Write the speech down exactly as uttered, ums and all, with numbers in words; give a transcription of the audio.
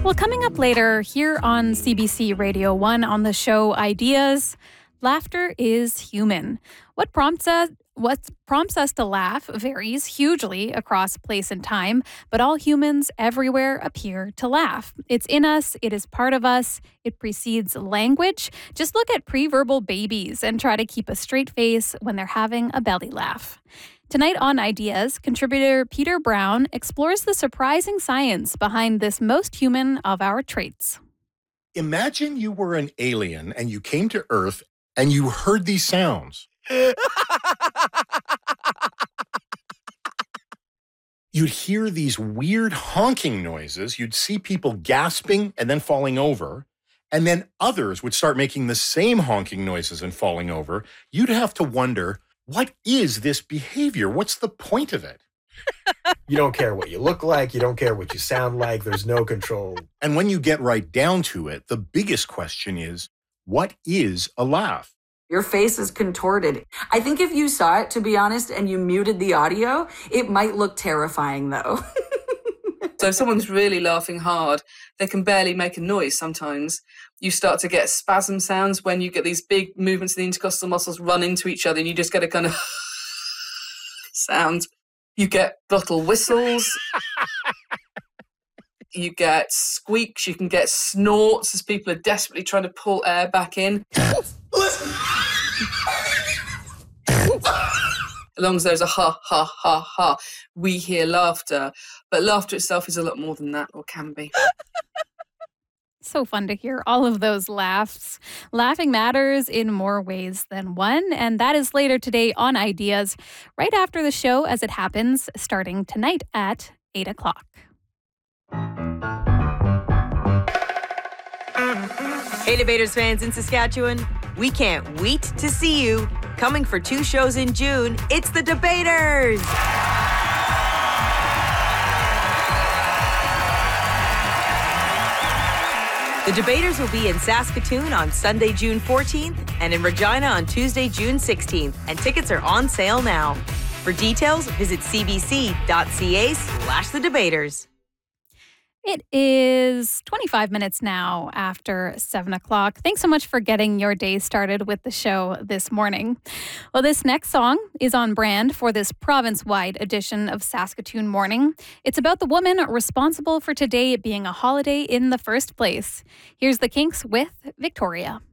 Well, coming up later here on C B C Radio one on the show Ideas, laughter is human. What prompts us what prompts us to laugh varies hugely across place and time, but all humans everywhere appear to laugh. It's in us, it is part of us, it precedes language. Just look at pre-verbal babies and try to keep a straight face when they're having a belly laugh. Tonight on Ideas, contributor Peter Brown explores the surprising science behind this most human of our traits. Imagine you were an alien and you came to Earth and you heard these sounds. You'd hear these weird honking noises. You'd see people gasping and then falling over. And then others would start making the same honking noises and falling over. You'd have to wonder, what is this behavior? What's the point of it? You don't care what you look like. You don't care what you sound like. There's no control. And when you get right down to it, the biggest question is, what is a laugh? Your face is contorted. I think if you saw it, to be honest, and you muted the audio, it might look terrifying, though. So if someone's really laughing hard, they can barely make a noise sometimes. You start to get spasm sounds when you get these big movements of the intercostal muscles run into each other, and you just get a kind of sound. You get glottal whistles. You get squeaks. You can get snorts as people are desperately trying to pull air back in. As long as there's a ha, ha, ha, ha, we hear laughter. But laughter itself is a lot more than that, or can be. So fun to hear all of those laughs. Laughing matters in more ways than one, and that is later today on Ideas, right after the show as it happens, starting tonight at eight o'clock. Hey, Debaters fans in Saskatchewan, we can't wait to see you. Coming for two shows in June, it's the Debaters! The Debaters will be in Saskatoon on Sunday, June fourteenth, and in Regina on Tuesday, June sixteenth, and tickets are on sale now. For details, visit cbc.ca slash the debaters. It is twenty-five minutes now after seven o'clock. Thanks so much for getting your day started with the show this morning. Well, this next song is on brand for this province-wide edition of Saskatoon Morning. It's about the woman responsible for today being a holiday in the first place. Here's the Kinks with Victoria.